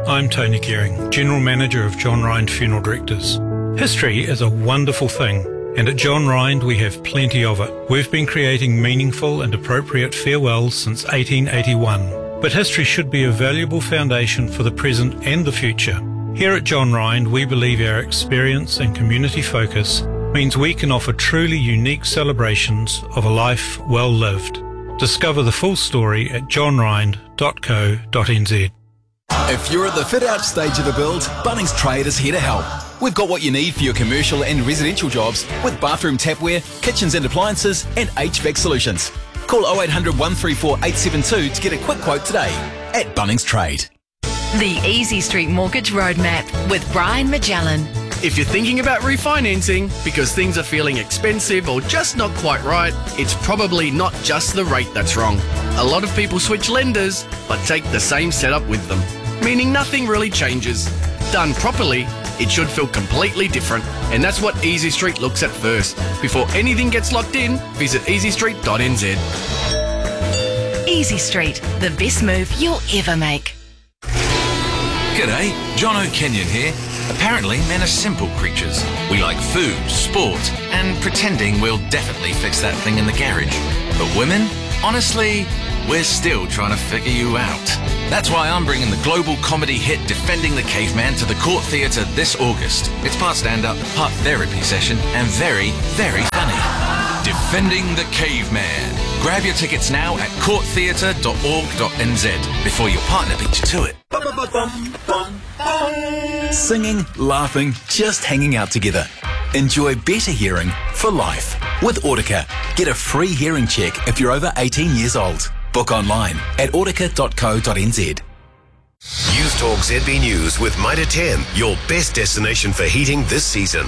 I'm Tony Gearing, General Manager of John Rind Funeral Directors. History is a wonderful thing, and at John Rind we have plenty of it. We've been creating meaningful and appropriate farewells since 1881, but history should be a valuable foundation for the present and the future. Here at John Rind, we believe our experience and community focus means we can offer truly unique celebrations of a life well lived. Discover the full story at johnrind.co.nz. If you're at the fit-out stage of a build, Bunnings Trade is here to help. We've got what you need for your commercial and residential jobs with bathroom tapware, kitchens and appliances and HVAC solutions. Call 0800 134 872 to get a quick quote today at Bunnings Trade. The Easy Street Mortgage Roadmap with Brian Magellan. If you're thinking about refinancing because things are feeling expensive or just not quite right, it's probably not just the rate that's wrong. A lot of people switch lenders but take the same setup with them, meaning nothing really changes. Done properly, it should feel completely different, and that's what Easy Street looks at first. Before anything gets locked in, visit easystreet.nz. Easy Street, the best move you'll ever make. G'day, John O'Kenyon here. Apparently, men are simple creatures. We like food, sport, and pretending we'll definitely fix that thing in the garage. But women? Honestly, we're still trying to figure you out. That's why I'm bringing the global comedy hit Defending the Caveman to the Court Theatre this August. It's part stand-up, part therapy session, and very, very funny. Defending the Caveman. Grab your tickets now at courttheatre.org.nz before your partner beats you to it. Singing, laughing, just hanging out together. Enjoy better hearing for life. With Audica, get a free hearing check if you're over 18 years old. Book online at audica.co.nz. News Talk ZB News with Mitre 10, your best destination for heating this season.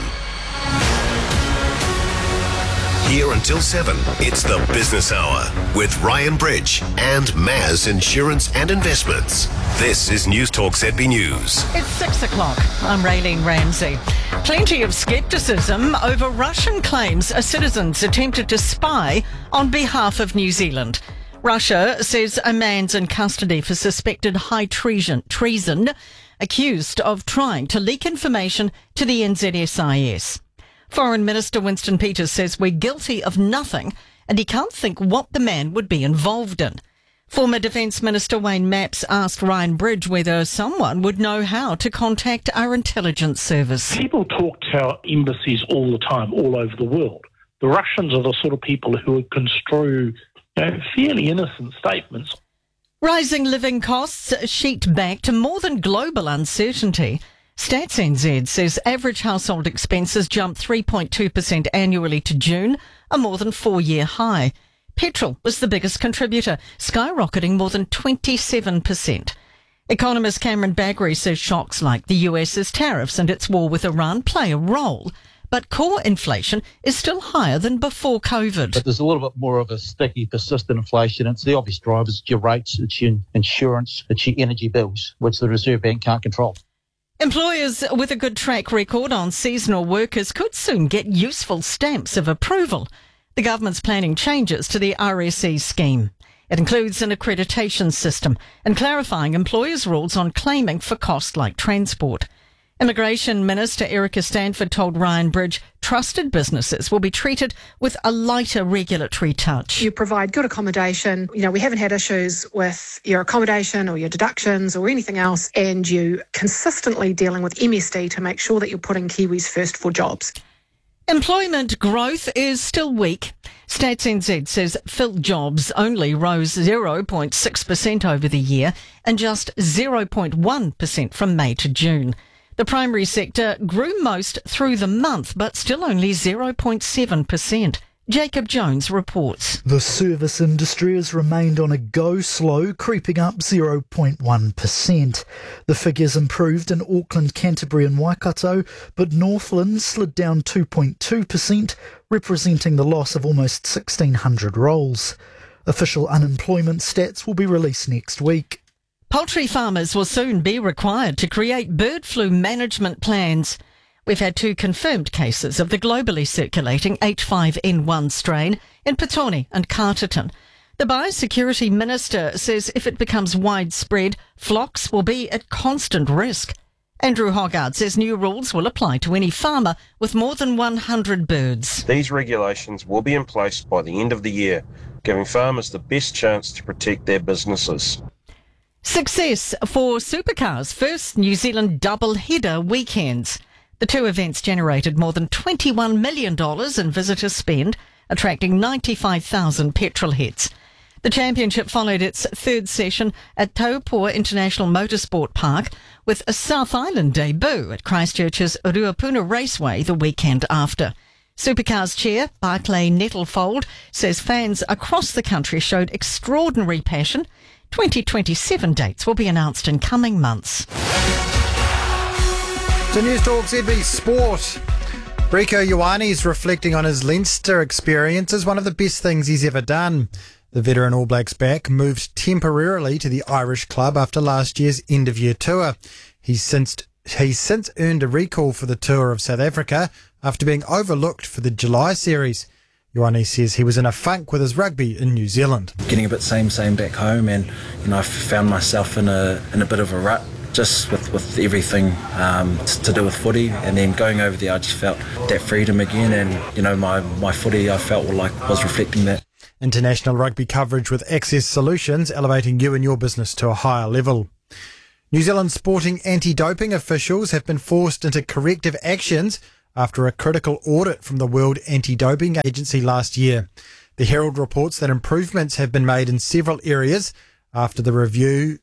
Here until 7, it's the Business Hour with Ryan Bridge and Maz Insurance and Investments. This is News Talk ZB News. It's 6 o'clock. I'm Raylene Ramsey. Plenty of scepticism over Russian claims a citizen's attempted to spy on behalf of New Zealand. Russia says a man's in custody for suspected high treason, accused of trying to leak information to the NZSIS. Foreign Minister Winston Peters says we're guilty of nothing and he can't think what the man would be involved in. Former Defence Minister Wayne Mapps asked Ryan Bridge whether someone would know how to contact our intelligence service. People talk to our embassies all the time, all over the world. The Russians are the sort of people who would construe fairly innocent statements. Rising living costs sheet back to more than global uncertainty. Stats NZ says average household expenses jumped 3.2% annually to June, a more than 4-year high. Petrol was the biggest contributor, skyrocketing more than 27%. Economist Cameron Baggery says shocks like the US's tariffs and its war with Iran play a role, but core inflation is still higher than before COVID. But there's a little bit more of a sticky, persistent inflation. It's the obvious drivers, it's your rates, it's your insurance, it's your energy bills, which the Reserve Bank can't control. Employers with a good track record on seasonal workers could soon get useful stamps of approval. The government's planning changes to the RSE scheme. It includes an accreditation system and clarifying employers' rules on claiming for costs like transport. Immigration Minister Erica Stanford told Ryan Bridge trusted businesses will be treated with a lighter regulatory touch. You provide good accommodation. We haven't had issues with your accommodation or your deductions or anything else, and you consistently dealing with MSD to make sure that you're putting Kiwis first for jobs. Employment growth is still weak. Stats NZ says filled jobs only rose 0.6% over the year and just 0.1% from May to June. The primary sector grew most through the month, but still only 0.7%. Jacob Jones reports. The service industry has remained on a go slow, creeping up 0.1%. The figures improved in Auckland, Canterbury and Waikato, but Northland slid down 2.2%, representing the loss of almost 1,600 roles. Official unemployment stats will be released next week. Poultry farmers will soon be required to create bird flu management plans. We've had 2 confirmed cases of the globally circulating H5N1 strain in Petone and Carterton. The Biosecurity Minister says if it becomes widespread, flocks will be at constant risk. Andrew Hoggard says new rules will apply to any farmer with more than 100 birds. These regulations will be in place by the end of the year, giving farmers the best chance to protect their businesses. Success for Supercars' first New Zealand double-header weekends. The two events generated more than $21 million in visitor spend, attracting 95,000 petrol heads. The championship followed its third session at Taupua International Motorsport Park with a South Island debut at Christchurch's Ruapuna Raceway the weekend after. Supercars chair Barclay Nettlefold says fans across the country showed extraordinary passion. 2027 dates will be announced in coming months. To News Talk ZB Sport. Rico Ioane is reflecting on his Leinster experience as one of the best things he's ever done. The veteran All Blacks back moved temporarily to the Irish club after last year's end-of-year tour. He's since earned a recall for the tour of South Africa after being overlooked for the July series. Ioane says he was in a funk with his rugby in New Zealand. Getting a bit same back home, and I found myself in a bit of a rut just with everything to do with footy, and then going over there I just felt that freedom again, and my footy I felt was reflecting that. International rugby coverage with Access Solutions, elevating you and your business to a higher level. New Zealand sporting anti-doping officials have been forced into corrective actions after a critical audit from the World Anti-Doping Agency last year. The Herald reports that improvements have been made in several areas after the review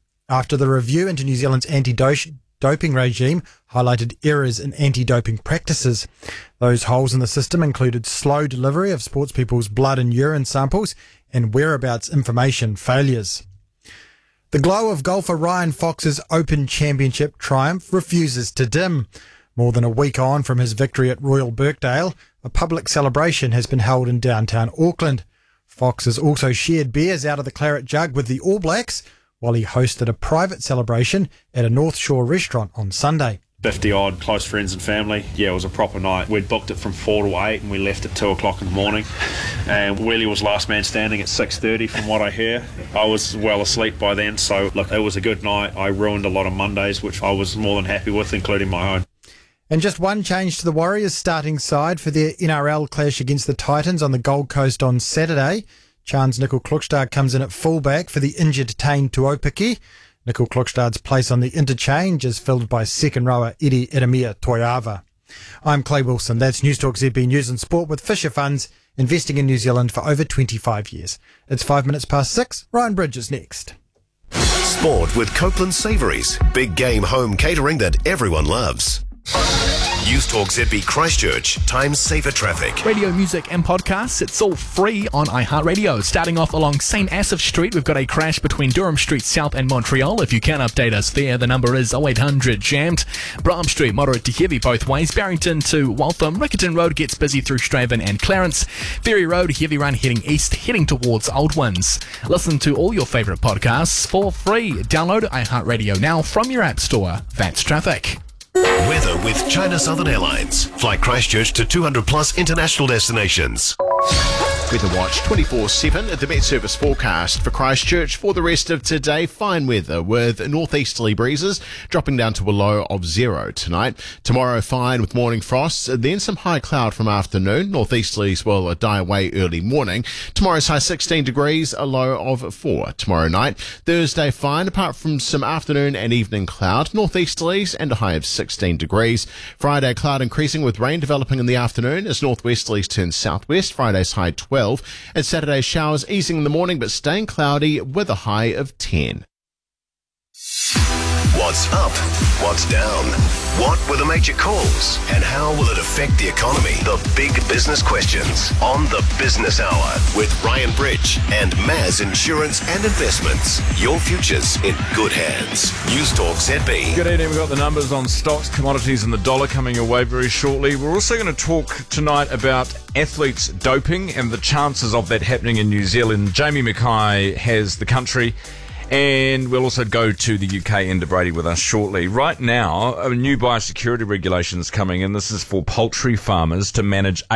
into New Zealand's anti-doping regime highlighted errors in anti-doping practices. Those holes in the system included slow delivery of sportspeople's blood and urine samples and whereabouts information failures. The glow of golfer Ryan Fox's Open Championship triumph refuses to dim. More than a week on from his victory at Royal Birkdale, a public celebration has been held in downtown Auckland. Fox has also shared beers out of the claret jug with the All Blacks, while he hosted a private celebration at a North Shore restaurant on Sunday. 50-odd close friends and family. Yeah, it was a proper night. We'd booked it from 4 to 8 and we left at 2 o'clock in the morning. And Wheelie was last man standing at 6:30 from what I hear. I was well asleep by then, so look, it was a good night. I ruined a lot of Mondays, which I was more than happy with, including my own. And just one change to the Warriors starting side for their NRL clash against the Titans on the Gold Coast on Saturday. Chance Nickel Klukstad comes in at fullback for the injured Tane Tuopiki. Nickel Klukstad's place on the interchange is filled by second rower Eddie Eremia Toiava. I'm Clay Wilson. That's News Talk ZB News and Sport with Fisher Funds, investing in New Zealand for over 25 years. It's 5 minutes past 6. Ryan Bridge is next. Sport with Copeland Savouries. Big game home catering that everyone loves. News Talk ZB Christchurch. Time saver traffic. Radio, music and podcasts, it's all free on iHeartRadio. Starting off along St. Asaph Street, we've got a crash between Durham Street South and Montreal. If you can update us there, the number is 0800 jammed. Bram Street, moderate to heavy both ways. Barrington to Waltham. Riccarton Road gets busy through Straven and Clarence. Ferry Road, heavy run heading east, heading towards Old Winds. Listen to all your favourite podcasts for free. Download iHeartRadio now from your app store. That's traffic. Weather with China Southern Airlines. Fly Christchurch to 200 plus international destinations. Weather Watch 24/7 at the Met Service forecast for Christchurch. For the rest of today, fine weather with northeasterly breezes dropping down to a low of 0 tonight. Tomorrow, fine with morning frosts, then some high cloud from afternoon. Northeasterlies will die away early morning. Tomorrow's high 16 degrees, a low of 4 tomorrow night. Thursday, fine apart from some afternoon and evening cloud. Northeasterlies and a high of 16 degrees. Friday, cloud increasing with rain developing in the afternoon as northwesterlies turn southwest. Friday's high 12. And Saturday, showers easing in the morning but staying cloudy with a high of 10. What's up? What's down? What were the major calls? And how will it affect the economy? The big business questions on the Business Hour with Ryan Bridge and Maz Insurance and Investments. Your future's in good hands. News Talk ZB. Good evening. We've got the numbers on stocks, commodities and the dollar coming your way very shortly. We're also going to talk tonight about athletes doping and the chances of that happening in New Zealand. Jamie Mackay has the country And we'll also go to the UK. Enda Brady with us shortly. Right now, a new biosecurity regulation is coming in. This is for poultry farmers to manage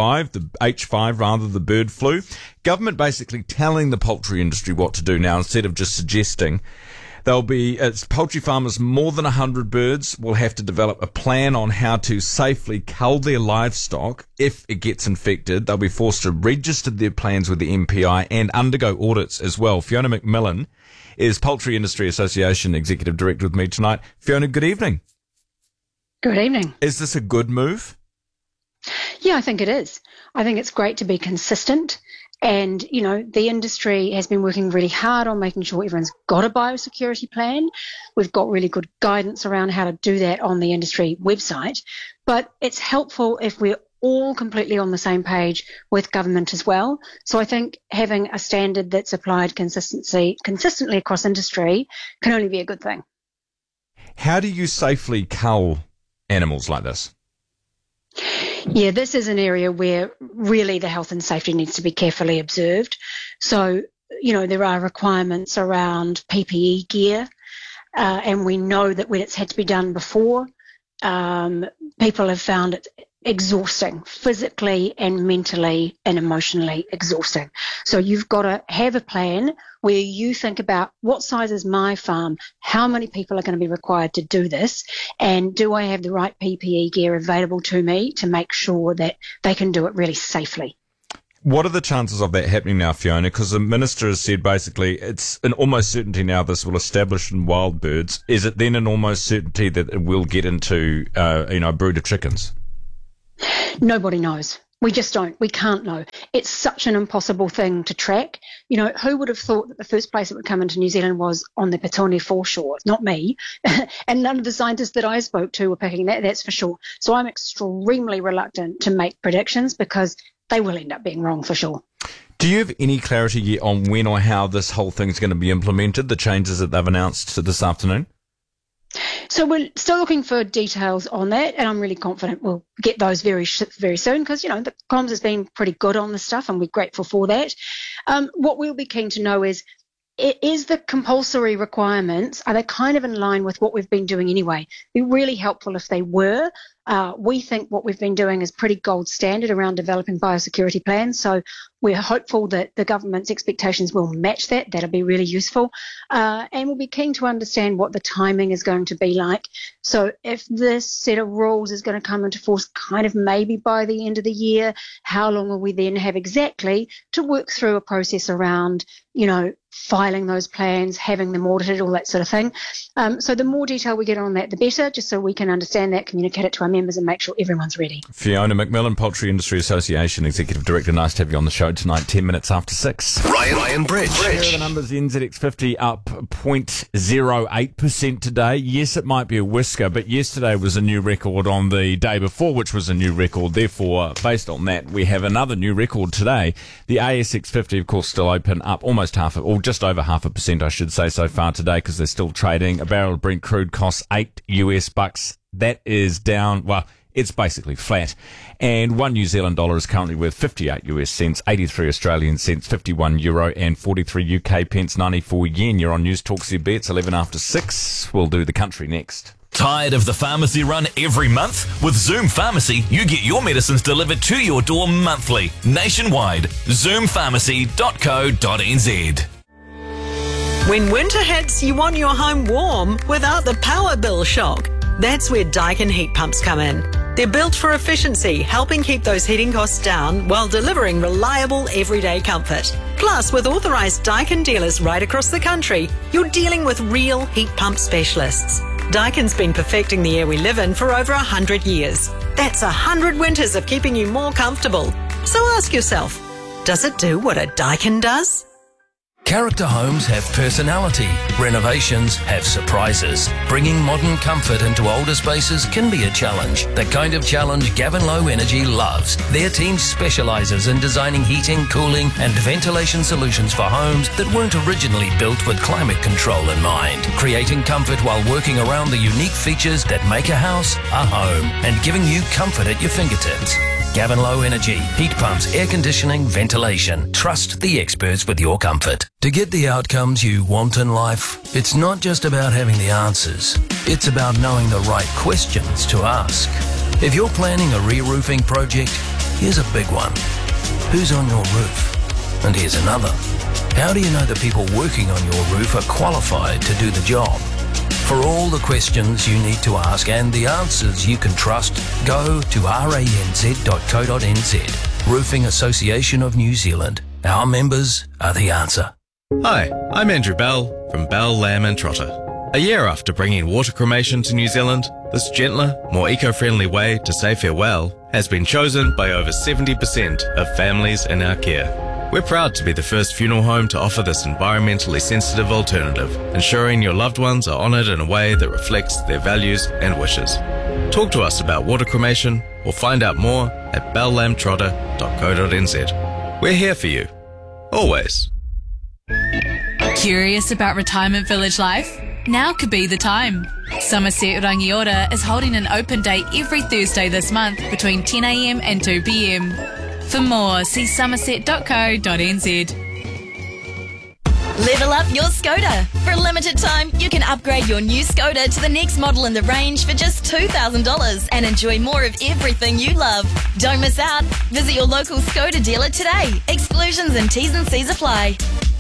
H5, the bird flu. Government basically telling the poultry industry what to do now instead of just suggesting. Poultry farmers more than 100 birds will have to develop a plan on how to safely cull their livestock if it gets infected. They'll be forced to register their plans with the MPI and undergo audits as well. Fiona McMillan is Poultry Industry Association Executive Director with me tonight. Fiona, good evening. Good evening. Is this a good move? Yeah, I think it is. I think it's great to be consistent. And, the industry has been working really hard on making sure everyone's got a biosecurity plan. We've got really good guidance around how to do that on the industry website. But it's helpful if we're all completely on the same page with government as well. So I think having a standard that's applied consistently across industry can only be a good thing. How do you safely cull animals like this? Yeah, this is an area where really the health and safety needs to be carefully observed. So, there are requirements around PPE gear, and we know that when it's had to be done before, people have found it exhausting, physically and mentally and emotionally exhausting. So you've got to have a plan where you think about what size is my farm, how many people are going to be required to do this, and do I have the right PPE gear available to me to make sure that they can do it really safely. What are the chances of that happening now, Fiona? Because the minister has said basically it's an almost certainty now this will establish in wild birds. Is it then an almost certainty that it will get into, a brood of chickens? Nobody knows. We just don't. We can't know. It's such an impossible thing to track. Who would have thought that the first place it would come into New Zealand was on the Petone foreshore? Not me. And none of the scientists that I spoke to were picking that, that's for sure. So I'm extremely reluctant to make predictions because they will end up being wrong for sure. Do you have any clarity yet on when or how this whole thing's going to be implemented, the changes that they've announced this afternoon? So we're still looking for details on that, and I'm really confident we'll get those very, very soon because, the comms has been pretty good on this stuff, and we're grateful for that. What we'll be keen to know is the compulsory requirements, are they kind of in line with what we've been doing anyway? It'd be really helpful if they were. We think what we've been doing is pretty gold standard around developing biosecurity plans. So we're hopeful that the government's expectations will match that. That'll be really useful. And we'll be keen to understand what the timing is going to be like. So if this set of rules is going to come into force kind of maybe by the end of the year, how long will we then have exactly to work through a process around, filing those plans, having them audited, all that sort of thing. So the more detail we get on that, the better, just so we can understand that, communicate it to our members and make sure everyone's ready. Fiona McMillan, Poultry Industry Association Executive Director. Nice to have you on the show tonight, 10 minutes after 6. Ryan Bridge. Here are the numbers. NZX50 up 0.08% today. Yes, it might be a whisker, but yesterday was a new record on the day before, which was a new record. Therefore, based on that, we have another new record today. The ASX50, of course, still open up almost just over 0.5%, I should say, so far today, because they're still trading. A barrel of Brent crude costs $8. That is down, well, it's basically flat. And $1 New Zealand dollar is currently worth 58 US cents, 83 Australian cents, 51 euro and 43 UK pence, 94 yen. You're on News Talk ZB. It's 11 after 6. We'll do the country next. Tired of the pharmacy run every month? With Zoom Pharmacy, you get your medicines delivered to your door monthly, nationwide. Zoompharmacy.co.nz. When winter hits, you want your home warm without the power bill shock. That's where Daikin heat pumps come in. They're built for efficiency, helping keep those heating costs down while delivering reliable everyday comfort. Plus, with authorised Daikin dealers right across the country, you're dealing with real heat pump specialists. Daikin's been perfecting the air we live in for over 100 years. That's 100 winters of keeping you more comfortable. So ask yourself, does it do what a Daikin does? Character homes have personality. Renovations have surprises. Bringing modern comfort into older spaces can be a challenge. The kind of challenge Gavin Low Energy loves. Their team specialises in designing heating, cooling and ventilation solutions for homes that weren't originally built with climate control in mind. Creating comfort while working around the unique features that make a house a home and giving you comfort at your fingertips. Gavin Low Energy, heat pumps, air conditioning, ventilation. Trust the experts with your comfort. To get the outcomes you want in life, it's not just about having the answers. It's about knowing the right questions to ask. If you're planning a re-roofing project, here's a big one. Who's on your roof? And here's another. How do you know the people working on your roof are qualified to do the job? For all the questions you need to ask and the answers you can trust, go to ranz.co.nz. Roofing Association of New Zealand. Our members are the answer. Hi, I'm Andrew Bell from Bell, Lamb and Trotter. A year after bringing water cremation to New Zealand, this gentler, more eco-friendly way to say farewell has been chosen by over 70% of families in our care. We're proud to be the first funeral home to offer this environmentally sensitive alternative, ensuring your loved ones are honoured in a way that reflects their values and wishes. Talk to us about water cremation or find out more at bellambtrotter.co.nz. We're here for you. Always. Curious about retirement village life? Now could be the time. Somerset Rangiora is holding an open day every Thursday this month between 10 a.m. and 2 p.m. For more, see somerset.co.nz. Level up your Skoda. For a limited time, you can upgrade your new Skoda to the next model in the range for just $2,000 and enjoy more of everything you love. Don't miss out. Visit your local Skoda dealer today. Exclusions and T's and C's apply.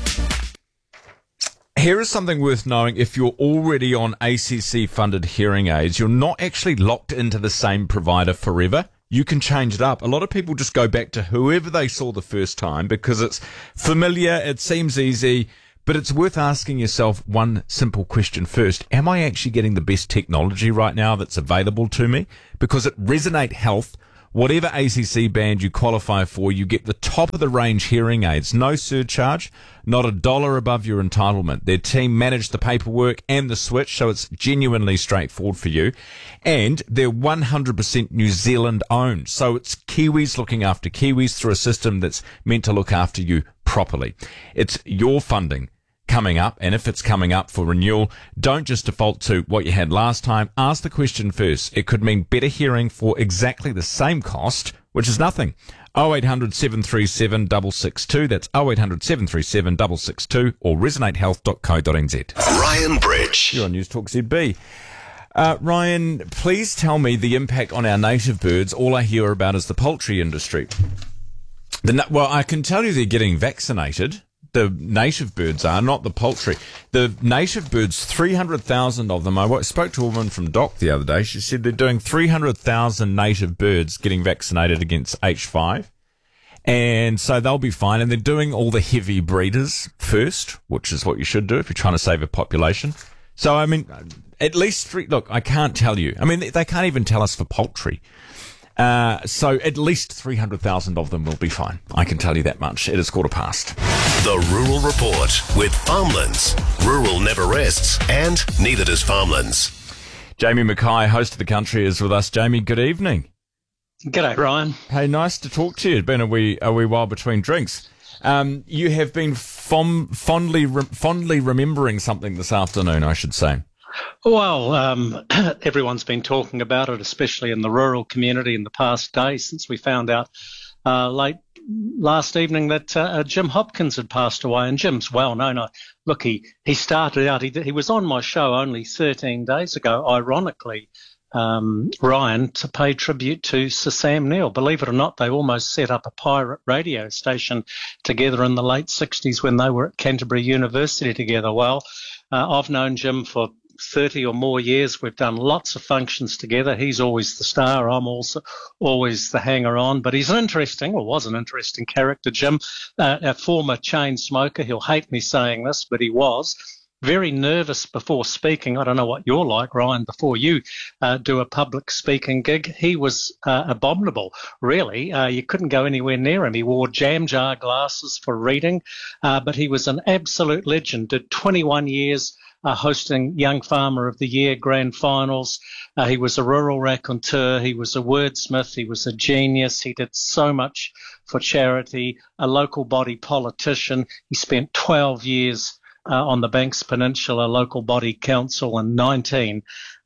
Here is something worth knowing. If you're already on ACC-funded hearing aids, you're not actually locked into the same provider forever. You can change it up. A lot of people just go back to whoever they saw the first time because it's familiar, it seems easy, but it's worth asking yourself one simple question first. Am I actually getting the best technology right now that's available to me? Because at Resonate Health, whatever ACC band you qualify for, you get the top of the range hearing aids. No surcharge, not $1 above your entitlement. Their team manage the paperwork and the switch, so it's genuinely straightforward for you. And they're 100% New Zealand owned. So it's Kiwis looking after Kiwis through a system that's meant to look after you properly. It's your funding coming up, and if it's coming up for renewal, don't just default to what you had last time. Ask the question first. It could mean better hearing for exactly the same cost, which is nothing. 0800 737 662. That's 0800 737 662 or resonatehealth.co.nz. Ryan Bridge. You're on News Talk ZB. Ryan, please tell me the impact on our native birds. All I hear about is the poultry industry. Well, I can tell you they're getting vaccinated. The native birds are, not the poultry. The native birds, 300,000 of them. I spoke to a woman from DOC the other day. She said they're doing 300,000 native birds getting vaccinated against H5. And so they'll be fine. And they're doing all the heavy breeders first, which is what you should do if you're trying to save a population. So, I mean, at least look, I can't tell you. I mean, they can't even tell us for poultry. So at least 300,000 of them will be fine. I can tell you that much. It is past. The Rural Report with Farmlands. Rural never rests, and neither does Farmlands. Jamie Mackay, host of The Country, is with us. Jamie, good evening. G'day, Ryan. Hey, nice to talk to you. It's been a wee while between drinks. You have been fondly remembering something this afternoon, I should say. Well, everyone's been talking about it, especially in the rural community in the past day since we found out late last evening that Jim Hopkins had passed away. And Jim's well known. Look, he started out, he was on my show only 13 days ago, ironically, Ryan, to pay tribute to Sir Sam Neill. Believe it or not, they almost set up a pirate radio station together in the late 60s when they were at Canterbury University together. Well, I've known Jim for 30 or more years. We've done lots of functions together. He's always the star. I'm also always the hanger-on. But he's was an interesting character, Jim. A former chain smoker. He'll hate me saying this, but he was very nervous before speaking. I don't know what you're like, Ryan, before you do a public speaking gig. He was abominable, really. You couldn't go anywhere near him. He wore jam jar glasses for reading, but he was an absolute legend. Did 21 years hosting Young Farmer of the Year grand finals. He was a rural raconteur. He was a wordsmith. He was a genius. He did so much for charity, a local body politician. He spent 12 years on the Banks Peninsula Local Body Council in 19.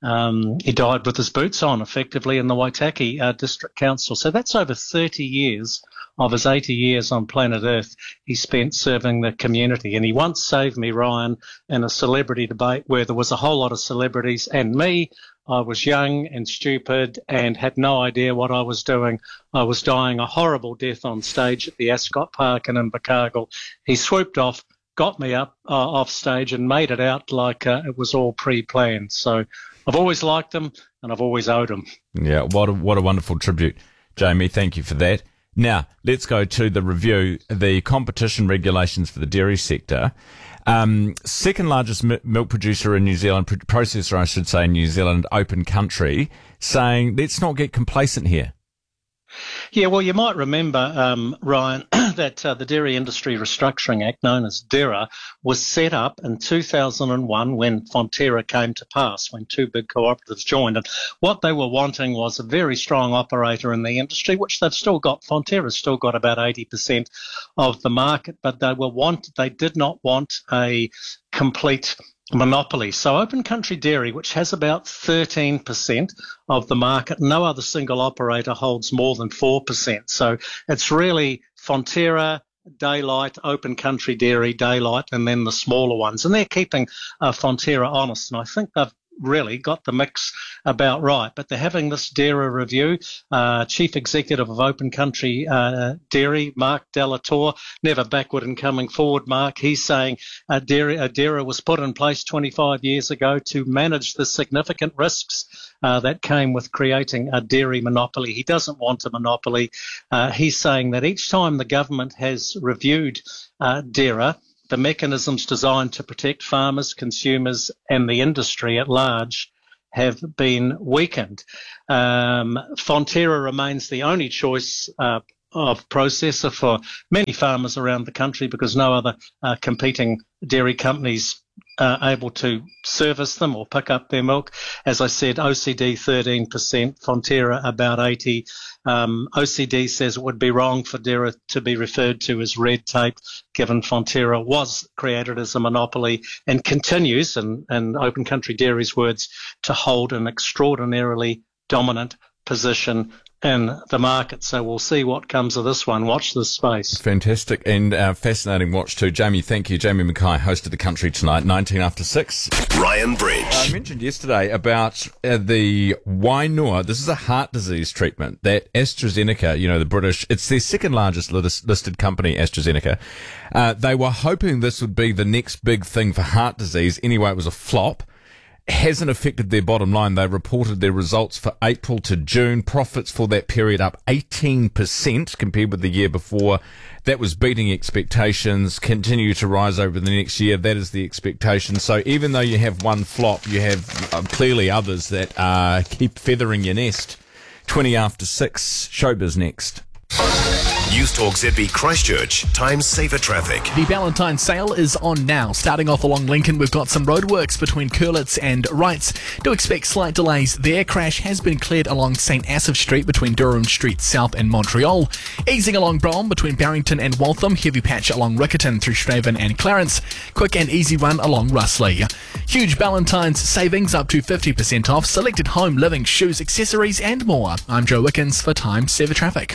He died with his boots on, effectively, in the Waitaki District Council. So that's over 30 years of his 80 years on planet Earth he spent serving the community. And he once saved me, Ryan, in a celebrity debate where there was a whole lot of celebrities and me. I was young and stupid and had no idea what I was doing. I was dying a horrible death on stage at the Ascot Park in Invercargill. He swooped off, got me up off stage and made it out like it was all pre-planned. So I've always liked him and I've always owed him. Yeah, what a wonderful tribute, Jamie. Thank you for that. Now, let's go to the review, the competition regulations for the dairy sector. Second largest milk producer in New Zealand, processor, I should say, in New Zealand, Open Country, saying, let's not get complacent here. Yeah, well, you might remember, Ryan, that the Dairy Industry Restructuring Act, known as DIRA, was set up in 2001 when Fonterra came to pass, when two big cooperatives joined. And what they were wanting was a very strong operator in the industry, which they've still got. Fonterra's still got about 80% of the market, but they did not want a complete monopoly. So Open Country Dairy, which has about 13% of the market, no other single operator holds more than 4%. So it's really Fonterra, Daylight, Open Country Dairy, Daylight, and then the smaller ones. And they're keeping Fonterra honest. And I think they've really got the mix about right. But they're having this DIRA review. Chief Executive of Open Country Dairy, Mark Delatour, never backward and coming forward, Mark. He's saying DIRA was put in place 25 years ago to manage the significant risks that came with creating a dairy monopoly. He doesn't want a monopoly. He's saying that each time the government has reviewed DIRA, the mechanisms designed to protect farmers, consumers and the industry at large have been weakened. Fonterra remains the only choice of processor for many farmers around the country because no other competing dairy companies able to service them or pick up their milk. As I said, OCD 13%, Fonterra about 80%. OCD says it would be wrong for DIRA to be referred to as red tape, given Fonterra was created as a monopoly and continues, in Open Country Dairy's words, to hold an extraordinarily dominant position in the market. So we'll see what comes of this one. Watch this space. Fantastic and fascinating watch too. Jamie, thank you. Jamie Mackay, host of The Country tonight, 19 after 6. Ryan Bridge. I mentioned yesterday about the Wainua. This is a heart disease treatment that AstraZeneca, the British, it's their second largest listed company, AstraZeneca. They were hoping this would be the next big thing for heart disease. Anyway, it was a flop. Hasn't affected their bottom line. They reported their results for April to June. Profits for that period up 18% compared with the year before. That was beating expectations. Continue to rise over the next year. That is the expectation. So even though you have one flop, you have clearly others that keep feathering your nest. 20 after 6. Showbiz next. News Talk ZB Christchurch, time saver traffic. The Valentine's sale is on now. Starting off along Lincoln, we've got some roadworks between Curlitz and Wrights. Do expect slight delays there. Crash has been cleared along St. Asaph Street between Durham Street South and Montreal. Easing along Brougham between Barrington and Waltham. Heavy patch along Riccarton through Straven and Clarence. Quick and easy run along Russley. Huge Valentine's savings up to 50% off. Selected home, living, shoes, accessories and more. I'm Joe Wickens for Time Saver Traffic.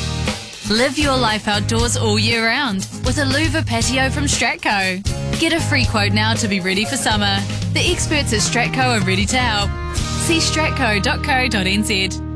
Live your life outdoors all year round with a louver patio from Stratco. Get a free quote now to be ready for summer. The experts at Stratco are ready to help. See stratco.co.nz.